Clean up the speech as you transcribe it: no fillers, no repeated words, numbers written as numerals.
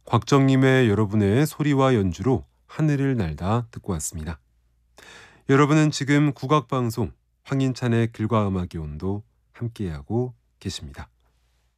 곽정님의 여러분의 소리와 연주로 하늘을 날다 듣고 왔습니다. 여러분은 지금 국악방송 황인찬의 글과 음악의 온도 함께하고 계십니다.